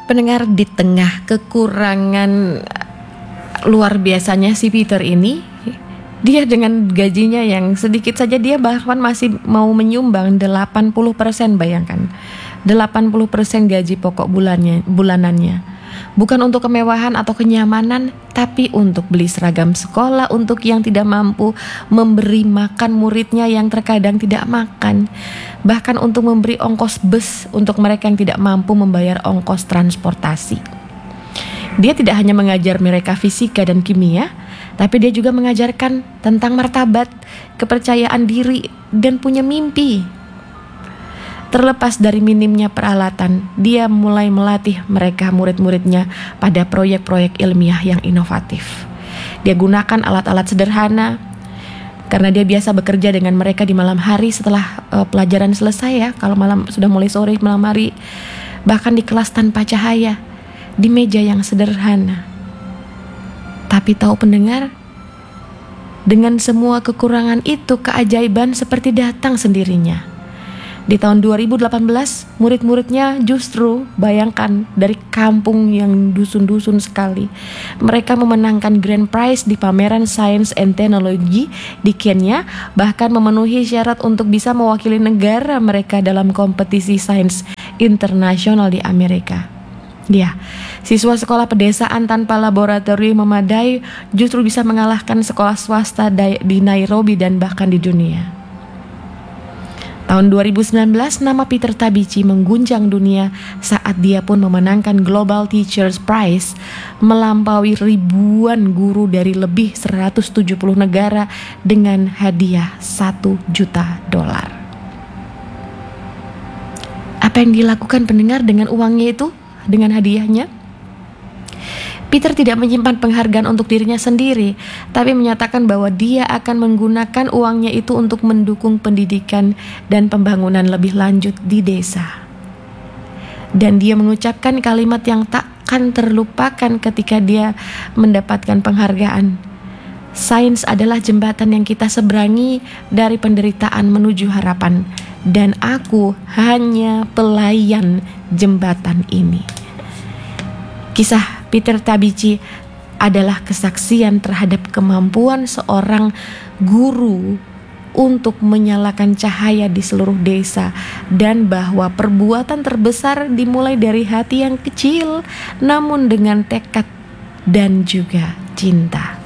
Pendengar, di tengah kekurangan luar biasanya si Peter ini, dia dengan gajinya yang sedikit saja, dia bahkan masih mau menyumbang 80%, bayangkan. 80% gaji pokok bulanannya. Bukan untuk kemewahan atau kenyamanan, tapi untuk beli seragam sekolah untuk yang tidak mampu, memberi makan muridnya yang terkadang tidak makan, bahkan untuk memberi ongkos bus untuk mereka yang tidak mampu membayar ongkos transportasi. Dia tidak hanya mengajar mereka fisika dan kimia, tapi dia juga mengajarkan tentang martabat, kepercayaan diri, dan punya mimpi. Terlepas dari minimnya peralatan, dia mulai melatih mereka murid-muridnya pada proyek-proyek ilmiah yang inovatif. Dia gunakan alat-alat sederhana, karena dia biasa bekerja dengan mereka di malam hari setelah pelajaran selesai ya. Kalau malam sudah mulai sore, malam hari, bahkan di kelas tanpa cahaya, di meja yang sederhana. Tapi tahu pendengar, dengan semua kekurangan itu, keajaiban seperti datang sendirinya. Di tahun 2018, murid-muridnya justru, bayangkan, dari kampung yang dusun-dusun sekali, mereka memenangkan Grand Prize di pameran Science and Technology di Kenya, bahkan memenuhi syarat untuk bisa mewakili negara mereka dalam kompetisi sains internasional di Amerika. Ya, siswa sekolah pedesaan tanpa laboratorium memadai justru bisa mengalahkan sekolah swasta di Nairobi dan bahkan di dunia. Tahun 2019, nama Peter Tabichi mengguncang dunia saat dia pun memenangkan Global Teachers Prize, melampaui ribuan guru dari lebih 170 negara dengan hadiah $1 juta. Apa yang dilakukan pendengar dengan uangnya itu, dengan hadiahnya? Peter tidak menyimpan penghargaan untuk dirinya sendiri, tapi menyatakan bahwa dia akan menggunakan uangnya itu untuk mendukung pendidikan dan pembangunan lebih lanjut di desa. Dan dia mengucapkan kalimat yang takkan terlupakan ketika dia mendapatkan penghargaan. Sains adalah jembatan yang kita seberangi dari penderitaan menuju harapan, dan aku hanya pelayan jembatan ini. Kisah Peter Tabichi adalah kesaksian terhadap kemampuan seorang guru untuk menyalakan cahaya di seluruh desa, dan bahwa perbuatan terbesar dimulai dari hati yang kecil namun dengan tekad dan juga cinta.